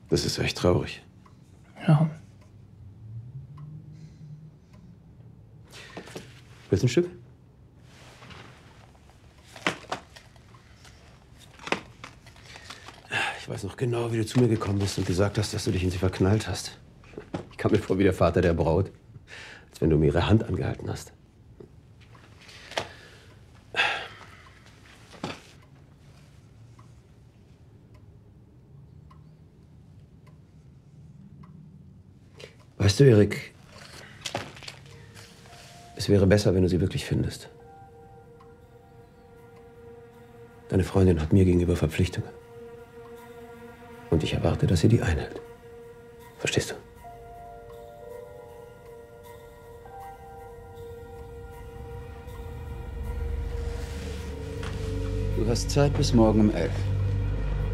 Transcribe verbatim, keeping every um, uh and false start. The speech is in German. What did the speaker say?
Das ist echt traurig. Ja. Willst du ein Stück? Ich weiß noch genau, wie du zu mir gekommen bist und gesagt hast, dass du dich in sie verknallt hast. Ich kam mir vor wie der Vater der Braut. Als wenn du mir ihre Hand angehalten hast. Weißt du, Erik, es wäre besser, wenn du sie wirklich findest. Deine Freundin hat mir gegenüber Verpflichtungen. Und ich erwarte, dass sie die einhält. Verstehst du? Du hast Zeit bis morgen um elf.